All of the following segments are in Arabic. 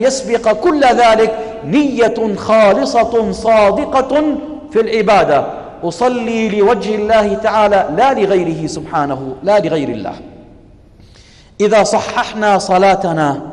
يسبق كل ذلك نية خالصة صادقة في العبادة، أصلي لوجه الله تعالى لا لغيره سبحانه، لا لغير الله. إذا صححنا صلاتنا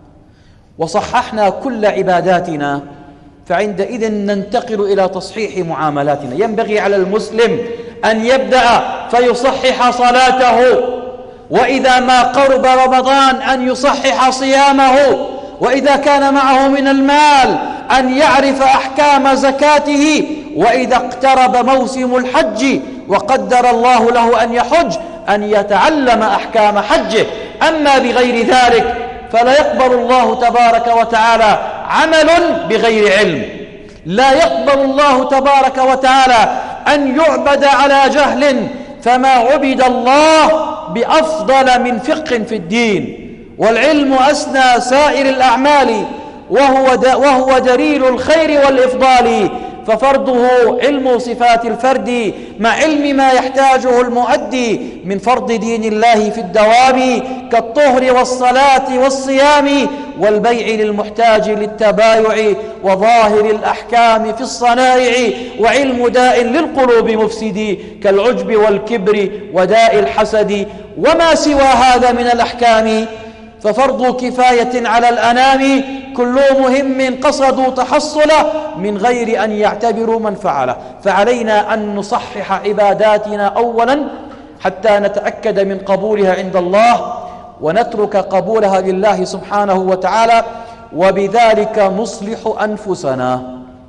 وصححنا كل عباداتنا فعندئذ ننتقل إلى تصحيح معاملاتنا. ينبغي على المسلم أن يبدأ فيصحح صلاته، وإذا ما قرب رمضان أن يصحح صيامه، وإذا كان معه من المال أن يعرف أحكام زكاته، وإذا اقترب موسم الحج وقدر الله له أن يحج أن يتعلم أحكام حجه. أما بغير ذلك فلا يقبل الله تبارك وتعالى عمل بغير علم. لا يقبل الله تبارك وتعالى أن يعبد على جهل، فما عبد الله بأفضل من فقه في الدين. والعلم أسنى سائر الأعمال وهو دليل الخير والإفضال، ففرضه علم صفات الفرد مع علم ما يحتاجه المؤدي من فرض دين الله في الدوام، كالطهر والصلاة والصيام والبيع للمحتاج للتبايع، وظاهر الأحكام في الصنائع، وعلم داء للقلوب مفسد كالعجب والكبر وداء الحسد. وما سوى هذا من الأحكام ففرض كفاية على الأنام، كل مهم قصدوا تحصله من غير أن يعتبروا من فعله. فعلينا أن نصحح عباداتنا أولا حتى نتأكد من قبولها عند الله، ونترك قبولها لله سبحانه وتعالى، وبذلك نصلح أنفسنا.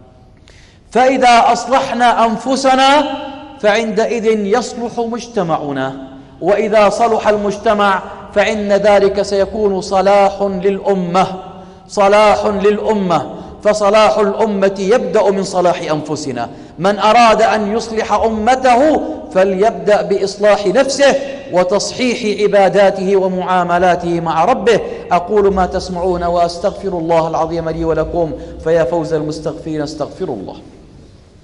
فإذا أصلحنا أنفسنا فعندئذ يصلح مجتمعنا، وإذا صلح المجتمع فإن ذلك سيكون صلاح للأمة، صلاح للأمة. فصلاح الأمة يبدأ من صلاح أنفسنا. من أراد أن يصلح أمته فليبدأ بإصلاح نفسه وتصحيح عباداته ومعاملاته مع ربه. أقول ما تسمعون وأستغفر الله العظيم لي ولكم، فيا فوز المستغفرين، استغفروا الله.